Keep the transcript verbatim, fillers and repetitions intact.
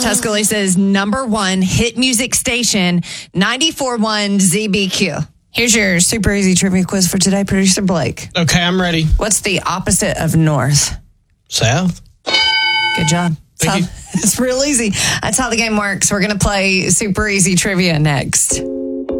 Tuscaloosa's number one hit music station, ninety-four point one Z B Q. Here's your super easy trivia quiz for today, producer Blake. Okay, I'm ready. What's the opposite of north? South. Good job. Thank That's how, it's real easy. That's how the game works. We're going to play super easy trivia next.